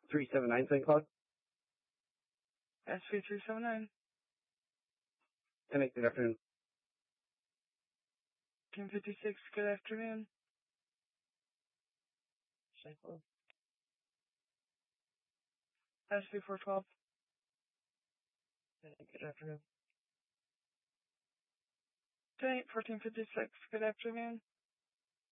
379 St. Cloud. SV379. Good afternoon. Team 56, good afternoon. St. Cloud. SV412. Good afternoon. 10-8, 1456, good afternoon.